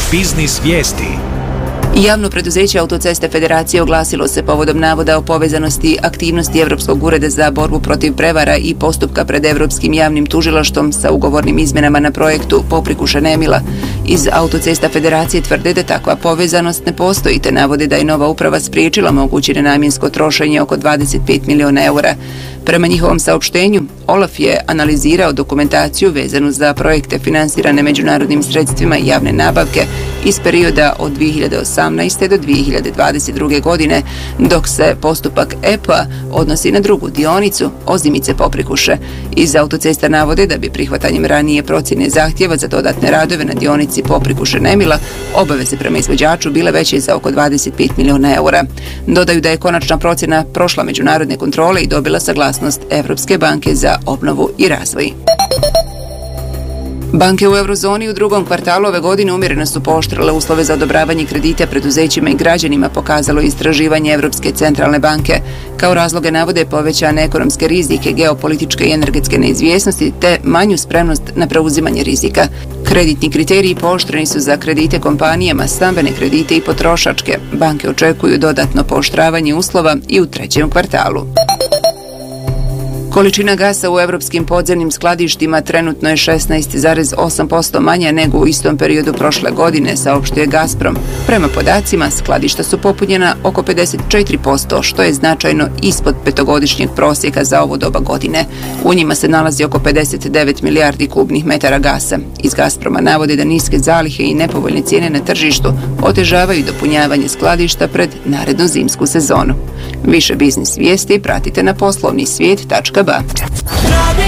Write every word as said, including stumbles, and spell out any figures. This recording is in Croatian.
Biznis vijesti. Javno preduzeće Autoceste Federacije oglasilo se povodom navoda o povezanosti aktivnosti Europskog ureda za borbu protiv prevara i postupka pred Europskim javnim tužilaštvom sa ugovornim izmenama na projektu Poprikuša-Nemila. Iz Autocesta Federacije tvrde da takva povezanost ne postoji, te navode da je nova uprava spriječila moguće nenamjensko trošenje oko dvadeset pet miliona eura. Prema njihovom saopštenju, Olaf je analizirao dokumentaciju vezanu za projekte finansirane međunarodnim sredstvima i javne nabavke iz perioda od dvije hiljade osamnaeste. do dvije hiljade dvadeset druge. godine, dok se postupak E P A odnosi na drugu dionicu Ozimice-Poprikuše. Iz Autocesta navode da bi prihvatanjem ranije procjene zahtjeva za dodatne radove na dionici Poprikuše-Nemila obaveze prema izvođaču bile veće za oko dvadeset pet miliona eura. Dodaju da je konačna procjena prošla međunarodne kontrole i dobila saglasnost Evropske banke za obnovu i razvoj. Banke u eurozoni u drugom kvartalu ove godine umjereno su pooštrile uslove za odobravanje kredita preduzećima i građanima, pokazalo istraživanje Europske centralne banke. Kao razloge navode povećane ekonomske rizike, geopolitičke i energetske neizvjesnosti te manju spremnost na preuzimanje rizika. Kreditni kriteriji pooštreni su za kredite kompanijama, stambene kredite i potrošačke. Banke očekuju dodatno pooštravanje uslova i u trećem kvartalu. Količina gasa u europskim podzemnim skladištima trenutno je šesnaest zarez osam posto manja nego u istom periodu prošle godine, saopštio je Gazprom. Prema podacima, skladišta su popunjena oko pedeset četiri posto, što je značajno ispod petogodišnjeg prosjeka za ovo doba godine. U njima se nalazi oko pedeset devet milijardi kubnih metara gasa. Iz Gazproma navode da niske zalihe i nepovoljne cijene na tržištu otežavaju dopunjavanje skladišta pred narednu zimsku sezonu. Više biznis vijesti pratite na poslovni svijet tačka ba.